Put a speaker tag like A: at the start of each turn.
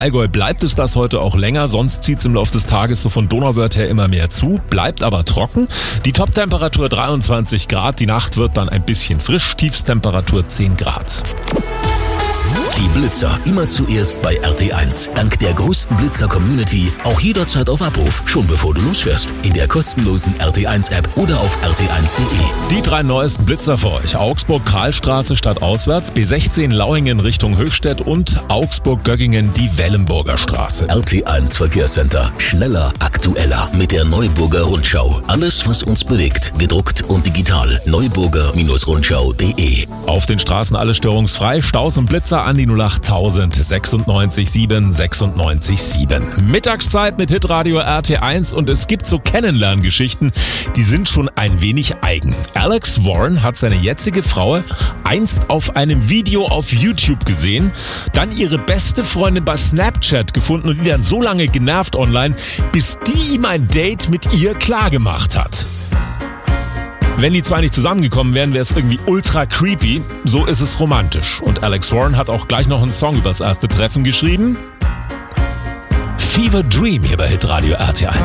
A: Allgäu bleibt es das heute auch länger, sonst zieht es im Laufe des Tages so von Donauwörth her immer mehr zu, bleibt aber trocken. Die Toptemperatur 23 Grad, die Nacht wird dann ein bisschen frisch, Tiefstemperatur 10 Grad.
B: Die Blitzer immer zuerst bei RT1. Dank der größten Blitzer-Community auch jederzeit auf Abruf, schon bevor du losfährst. In der kostenlosen RT1-App oder auf rt1.de.
A: Die 3 neuesten Blitzer für euch. Augsburg-Karlstraße stadtauswärts, B16 Lauingen Richtung Höchstädt und Augsburg-Göggingen die Wellenburger Straße.
B: RT1 Verkehrscenter. Schneller, aktueller mit der Neuburger Rundschau. Alles, was uns bewegt. Gedruckt und digital. neuburger-rundschau.de.
A: Auf den Straßen alles störungsfrei. Staus und Blitzer an die 08000 96 7 96 7. Mittagszeit mit Hitradio RT1 und es gibt so Kennenlerngeschichten, die sind schon ein wenig eigen. Alex Warren hat seine jetzige Frau einst auf einem Video auf YouTube gesehen, dann ihre beste Freundin bei Snapchat gefunden und die dann so lange genervt online, bis die ihm ein Date mit ihr klargemacht hat. Wenn die zwei nicht zusammengekommen wären, wäre es irgendwie ultra creepy. So ist es romantisch. Und Alex Warren hat auch gleich noch einen Song über das erste Treffen geschrieben. Fever Dream hier bei Hitradio RT1.